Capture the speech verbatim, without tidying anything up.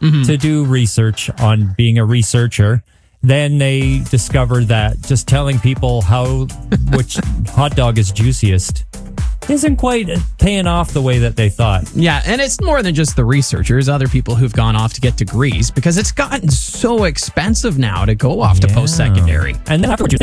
mm-hmm. to do research on being a researcher. Then they discovered that just telling people how which hot dog is juiciest isn't quite paying off the way that they thought. Yeah, and it's more than just the researchers, other people who've gone off to get degrees, because it's gotten so expensive now to go off yeah. to post-secondary. And then afterwards,